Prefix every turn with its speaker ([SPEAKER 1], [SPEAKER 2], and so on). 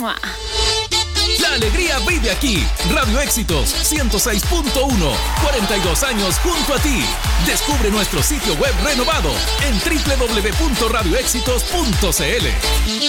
[SPEAKER 1] ¡Mua!
[SPEAKER 2] La alegría vive aquí. Radio Éxitos 106.1. 42 años junto a ti. Descubre nuestro sitio web renovado en www.radioexitos.cl.